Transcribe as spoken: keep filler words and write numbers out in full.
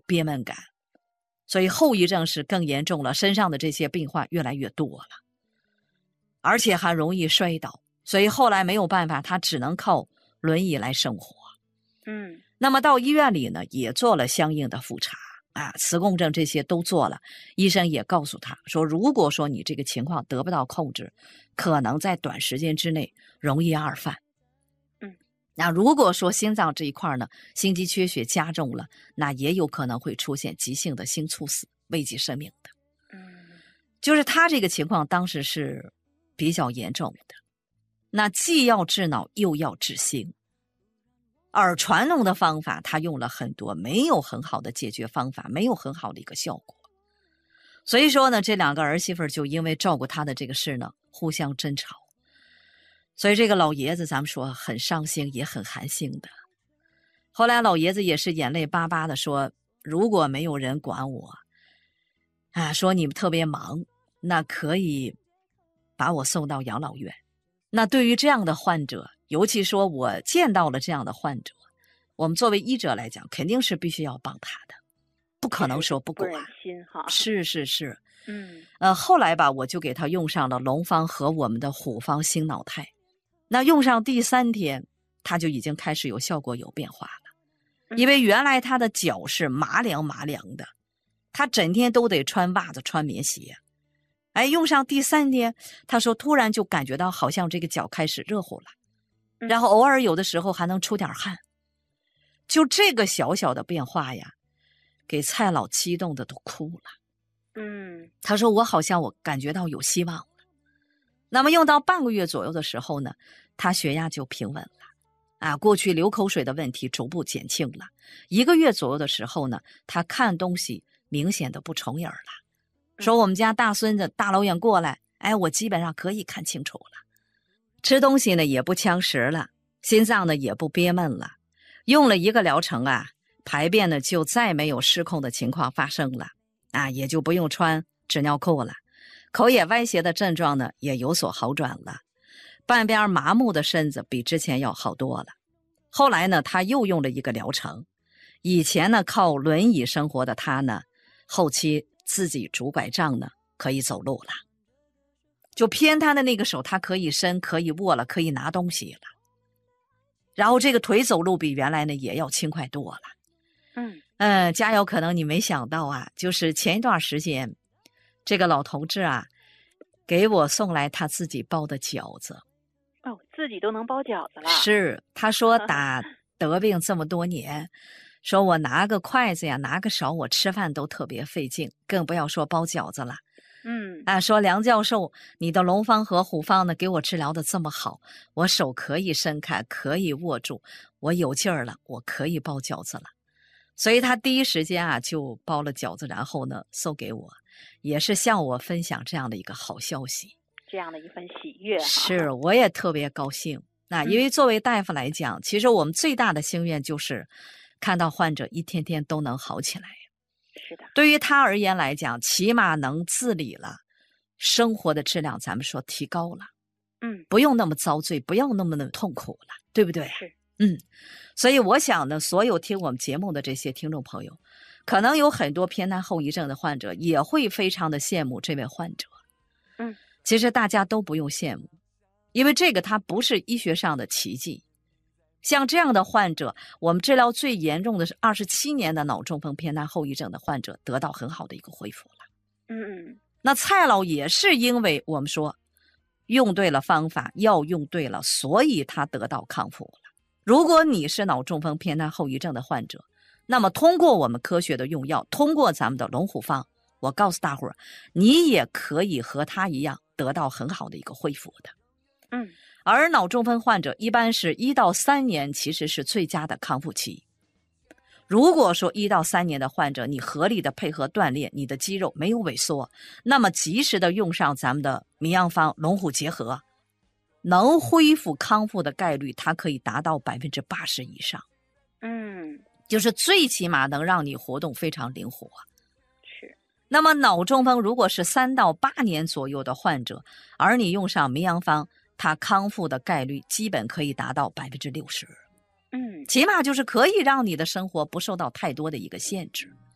憋闷感，所以后遗症是更严重了，身上的这些病患越来越多了，而且还容易摔倒，所以后来没有办法，他只能靠轮椅来生活。 嗯， 那么到医院里呢，也做了相应的复查啊，磁共振这些都做了，医生也告诉他说，如果说你这个情况得不到控制，可能在短时间之内容易二犯。 嗯， 那如果说心脏这一块呢，心肌缺血加重了，那也有可能会出现急性的心猝死，危及生命的。 嗯， 就是他这个情况当时是比较严重的，那既要治脑又要治心。而传统的方法他用了很多，没有很好的解决方法，没有很好的一个效果。所以说呢，这两个儿媳妇就因为照顾他的这个事呢，互相争吵。所以这个老爷子咱们说很伤心，也很寒心的。后来老爷子也是眼泪巴巴的说，如果没有人管我啊，说你们特别忙，那可以把我送到养老院。那对于这样的患者，尤其说我见到了这样的患者，我们作为医者来讲，肯定是必须要帮他的，不可能说不管。 不忍心哈。 是是是， 嗯， 呃，后来吧，我就给他用上了龙方和我们的虎方心脑肽。那用上第三天，他就已经开始有效果、有变化了。因为原来他的脚是麻凉麻凉的，他整天都得穿袜子、穿棉鞋。哎，用上第三天，他说突然就感觉到好像这个脚开始热乎了，然后偶尔有的时候还能出点汗。就这个小小的变化呀，给蔡老激动的都哭了。 嗯， 他说我好像我感觉到有希望了。那么用到半个月左右的时候呢，他血压就平稳了。啊，过去流口水的问题逐步减轻了。一个月左右的时候呢，他看东西明显的不重影了。说我们家大孙子大老远过来，哎，我基本上可以看清楚了。吃东西呢也不呛食了，心脏呢也不憋闷了。用了一个疗程啊，排便呢就再没有失控的情况发生了。啊，也就不用穿纸尿裤了。口眼歪斜的症状呢也有所好转了。半边麻木的身子比之前要好多了。后来呢，他又用了一个疗程。以前呢，靠轮椅生活的他呢，后期自己拄拐杖呢，可以走路了。就偏瘫的那个手，他可以伸，可以握了，可以拿东西了。然后这个腿走路比原来呢也要轻快多了。 嗯嗯，加油！可能你没想到啊，就是前一段时间，这个老同志啊，给我送来他自己包的饺子。 哦，自己都能包饺子了。 是，他说打得病这么多年，说我拿个筷子呀，拿个勺，我吃饭都特别费劲，更不要说包饺子了。 嗯啊，说梁教授，你的龙方和虎方呢，给我治疗的这么好，我手可以伸开，可以握住，我有劲儿了，我可以包饺子了。所以他第一时间啊就包了饺子，然后呢送给我，也是向我分享这样的一个好消息。 这样的一份喜悦。 是，我也特别高兴。那因为作为大夫来讲，嗯、其实我们最大的心愿就是看到患者一天天都能好起来。 是的， 对于他而言来讲，起码能自理了，生活的质量咱们说提高了。 嗯， 不用那么遭罪，不要那么的痛苦了，对不对？ 是， 嗯。所以我想呢，所有听我们节目的这些听众朋友，可能有很多偏瘫后遗症的患者也会非常的羡慕这位患者。 嗯， 其实大家都不用羡慕，因为这个它不是医学上的奇迹。像这样的患者，我们治疗最严重的是二十七年的脑中风偏瘫后遗症的患者得到很好的一个恢复了。 嗯嗯， 那蔡老也是因为我们说用对了方法，药用对了，所以他得到康复了。如果你是脑中风偏瘫后遗症的患者，那么通过我们科学的用药，通过咱们的龙虎方，我告诉大伙儿，你也可以和他一样得到很好的一个恢复的。 嗯， 而脑中风患者一般是一到三年，其实是最佳的康复期。如果说一到三年的患者，你合理的配合锻炼，你的肌肉没有萎缩，那么及时的用上咱们的名药方龙虎结合，能恢复康复的概率，它可以达到百分之八十以上。 嗯， 就是最起码能让你活动非常灵活。 是。 那么脑中风如果是三到八年左右的患者，而你用上名药方，它康复的概率基本可以达到百分之六十。 嗯， 起码就是可以让你的生活不受到太多的一个限制。